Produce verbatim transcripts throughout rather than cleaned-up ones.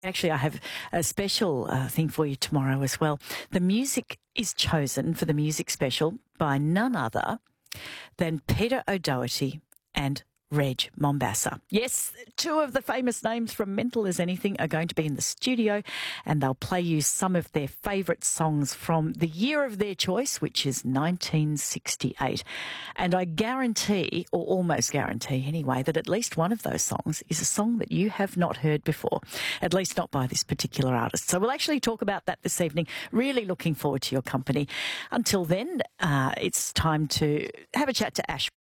Actually, I have a special uh, thing for you tomorrow as well. The music is chosen for the music special by none other than Peter O'Doherty and Reg Mombassa. Yes, two of the famous names from Mental as Anything are going to be in the studio, and they'll play you some of their favourite songs from the year of their choice, which is nineteen sixty-eight. And I guarantee, or almost guarantee anyway, that at least one of those songs is a song that you have not heard before, at least not by this particular artist. So we'll actually talk about that this evening. Really looking forward to your company. Until then, uh, it's time to have a chat to Ash.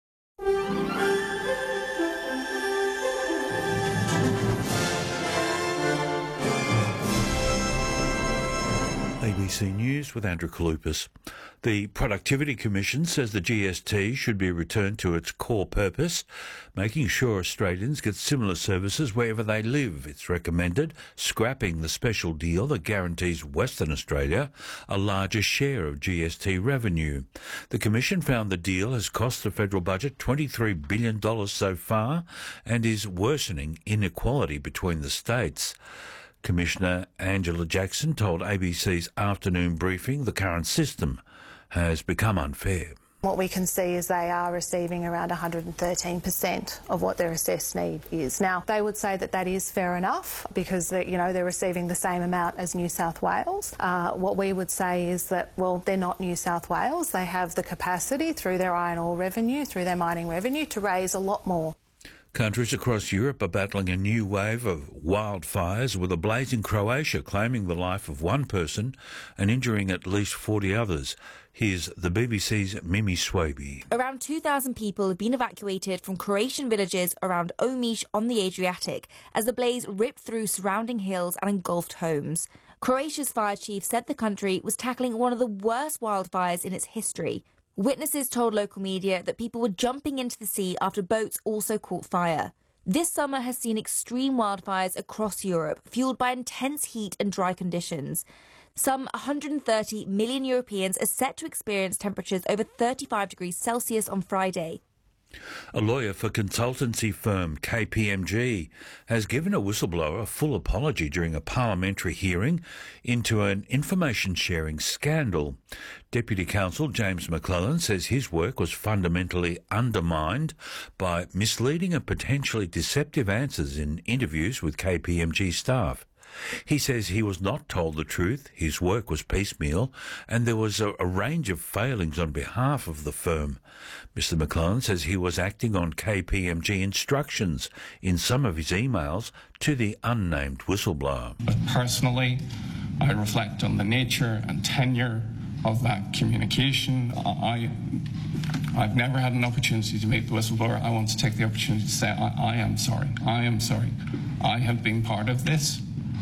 A B C News with Andrew Kalupas. The Productivity Commission says the G S T should be returned to its core purpose, making sure Australians get similar services wherever they live. It's recommended scrapping the special deal that guarantees Western Australia a larger share of G S T revenue. The Commission found the deal has cost the federal budget twenty-three billion dollars so far and is worsening inequality between the states. Commissioner Angela Jackson told A B C's afternoon briefing the current system has become unfair. What we can see is they are receiving around one hundred thirteen percent of what their assessed need is. Now, they would say that that is fair enough because, you know, they're receiving the same amount as New South Wales. Uh, what we would say is that, well, they're not New South Wales. They have the capacity through their iron ore revenue, through their mining revenue, to raise a lot more. Countries across Europe are battling a new wave of wildfires, with a blaze in Croatia claiming the life of one person and injuring at least forty others. Here's the B B C's Mimi Swaby. Around two thousand people have been evacuated from Croatian villages around Omiš on the Adriatic as the blaze ripped through surrounding hills and engulfed homes. Croatia's fire chief said the country was tackling one of the worst wildfires in its history. Witnesses told local media that people were jumping into the sea after boats also caught fire. This summer has seen extreme wildfires across Europe, fueled by intense heat and dry conditions. Some one hundred thirty million Europeans are set to experience temperatures over thirty-five degrees Celsius on Friday. A lawyer for consultancy firm K P M G has given a whistleblower a full apology during a parliamentary hearing into an information-sharing scandal. Deputy Counsel James McClellan says his work was fundamentally undermined by misleading and potentially deceptive answers in interviews with K P M G staff. He says he was not told the truth, his work was piecemeal, and there was a, a range of failings on behalf of the firm. Mister McClellan says he was acting on K P M G instructions in some of his emails to the unnamed whistleblower. But personally, I reflect on the nature and tenure of that communication. I, I've never had an opportunity to meet the whistleblower. I want to take the opportunity to say I, I am sorry. I am sorry. I have been part of this.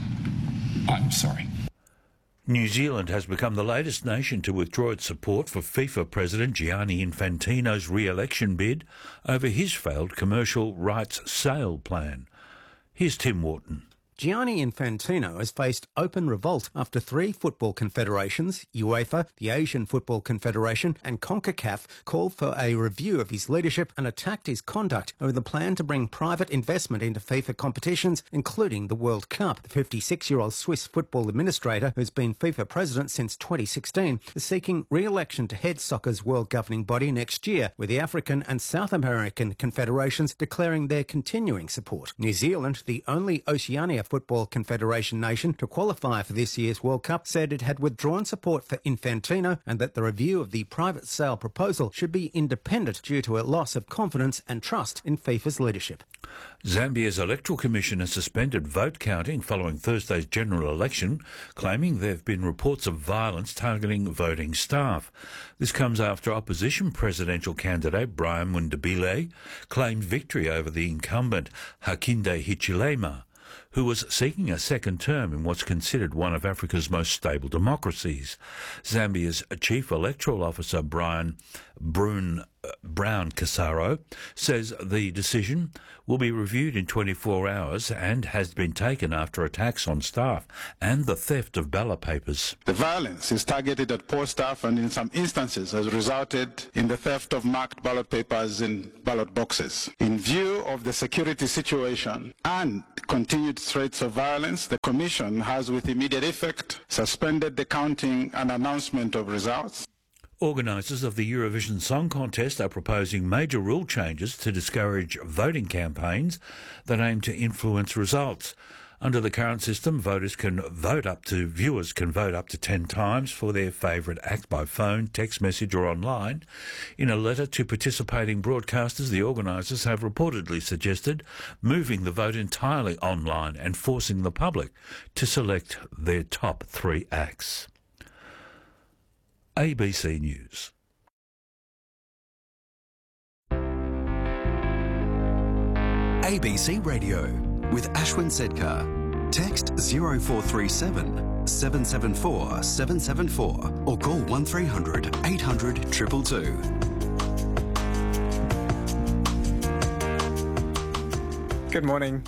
I'm sorry. New Zealand has become the latest nation to withdraw its support for FIFA President Gianni Infantino's re-election bid over his failed commercial rights sale plan. Here's Tim Wharton. Gianni Infantino has faced open revolt after three football confederations, UEFA, the Asian Football Confederation and CONCACAF, called for a review of his leadership and attacked his conduct over the plan to bring private investment into FIFA competitions, including the World Cup. The fifty-six-year-old Swiss football administrator, who's been FIFA president since twenty sixteen, is seeking re-election to head soccer's world governing body next year, with the African and South American confederations declaring their continuing support. New Zealand, the only Oceania Football Confederation nation to qualify for this year's World Cup, said it had withdrawn support for Infantino and that the review of the private sale proposal should be independent due to a loss of confidence and trust in FIFA's leadership. Zambia's Electoral Commission has suspended vote counting following Thursday's general election, claiming there have been reports of violence targeting voting staff. This comes after opposition presidential candidate Brian Mundabile claimed victory over the incumbent Hakainde Hichilema, who was seeking a second term in what's considered one of Africa's most stable democracies. Zambia's Chief Electoral Officer Brian Brun, uh, Brown Casaro says the decision will be reviewed in twenty-four hours and has been taken after attacks on staff and the theft of ballot papers. The violence is targeted at poor staff and in some instances has resulted in the theft of marked ballot papers in ballot boxes. In view of the security situation and continued threats of violence, the Commission has with immediate effect suspended the counting and announcement of results. Organisers of the Eurovision Song Contest are proposing major rule changes to discourage voting campaigns that aim to influence results. Under the current system, voters can vote up to, viewers can vote up to ten times for their favourite act by phone, text message or online. In a letter to participating broadcasters, the organisers have reportedly suggested moving the vote entirely online and forcing the public to select their top three acts. A B C News. A B C Radio with Ashwin Sedkar. Text zero four three seven, seven seven four, seven seven four or call one three hundred, eight hundred, two two two. Good morning.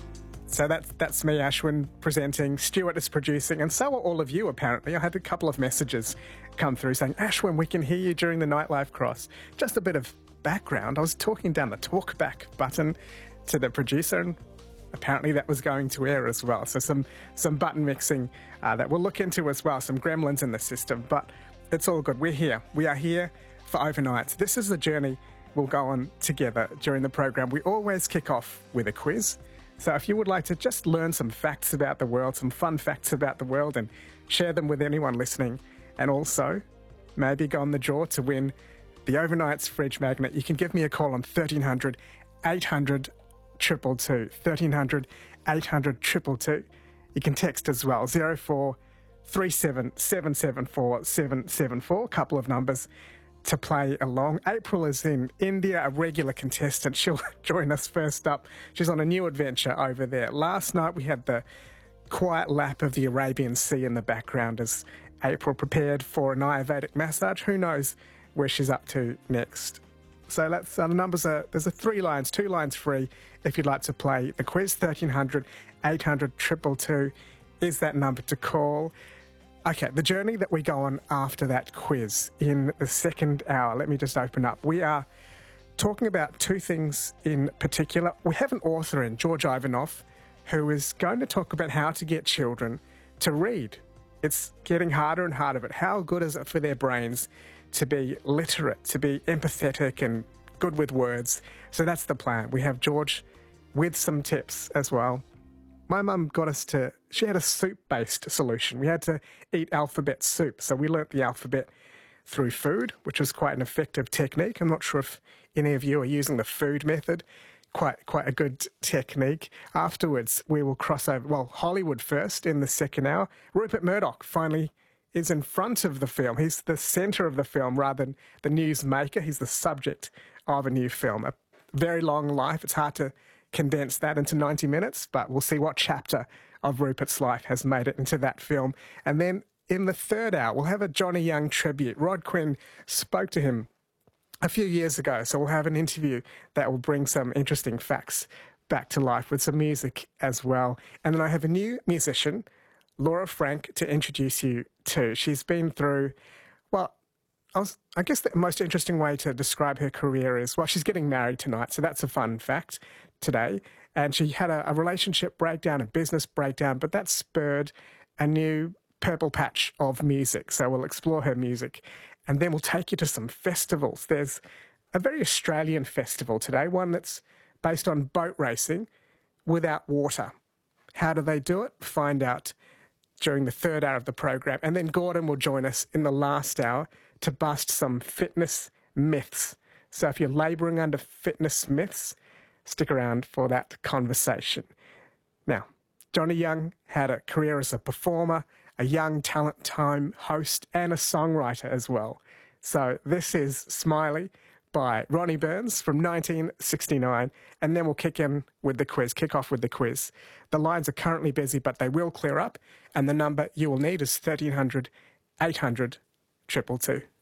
So that's, that's me, Ashwin, presenting. Stuart is producing, and so are all of you, apparently. I had a couple of messages come through saying, Ashwin, we can hear you during the Nightlife Cross. Just a bit of background. I was talking down the talkback button to the producer, and apparently that was going to air as well. So some, some button mixing uh, that we'll look into as well, some gremlins in the system. But it's all good. We're here. We are here for overnights. This is the journey we'll go on together during the program. We always kick off with a quiz. So if you would like to just learn some facts about the world, some fun facts about the world, and share them with anyone listening, and also maybe go on the draw to win the Overnights fridge magnet, you can give me a call on thirteen hundred, eight hundred, two two two. thirteen hundred, eight hundred, two two two. You can text as well, zero four three seven, seven seven four, seven seven four, a couple of numbers to play along. April is in India, a regular contestant. She'll join us first up. She's on a new adventure over there. Last night we had the quiet lap of the Arabian Sea in the background as April prepared for an Ayurvedic massage. Who knows where she's up to next? So let's, uh, the numbers are, there's a three lines, two lines free if you'd like to play the quiz. thirteen hundred, eight hundred, two two two is that number to call. Okay, the journey that we go on after that quiz in the second hour, let me just open up. We are talking about two things in particular. We have an author in, George Ivanov, who is going to talk about how to get children to read. It's getting harder and harder, but how good is it for their brains to be literate, to be empathetic and good with words? So that's the plan. We have George with some tips as well. My mum got us to, she had a soup-based solution. We had to eat alphabet soup. So we learnt the alphabet through food, which was quite an effective technique. I'm not sure if any of you are using the food method. Quite quite a good technique. Afterwards, we will cross over, well, Hollywood first in the second hour. Rupert Murdoch finally is in front of the film. He's the centre of the film rather than the news maker. He's the subject of a new film. A very long life. It's hard to condense that into ninety minutes, but we'll see what chapter of Rupert's life has made it into that film. And then in the third hour, we'll have a Johnny Young tribute. Rod Quinn spoke to him a few years ago, so we'll have an interview that will bring some interesting facts back to life with some music as well. And then I have a new musician, Laura Frank, to introduce you to. She's been through, well, I, was, I guess the most interesting way to describe her career is, well, she's getting married tonight, so that's a fun fact today. And she had a, a relationship breakdown, a business breakdown, but that spurred a new purple patch of music. So we'll explore her music. And then we'll take you to some festivals. There's a very Australian festival today, one that's based on boat racing without water. How do they do it? Find out during the third hour of the program. And then Gordon will join us in the last hour to bust some fitness myths. So if you're labouring under fitness myths, stick around for that conversation. Now, Johnny Young had a career as a performer, a young talent time host, and a songwriter as well. So this is Smiley by Ronnie Burns from nineteen sixty-nine, and then we'll kick in with the quiz, kick off with the quiz. The lines are currently busy, but they will clear up, and the number you will need is thirteen hundred, eight hundred, two two two.